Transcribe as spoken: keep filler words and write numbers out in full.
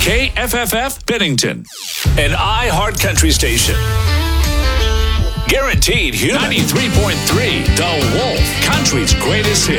K F F F Bennington, an iHeart Country station. Guaranteed Human. ninety-three point three, The Wolf, country's greatest hits.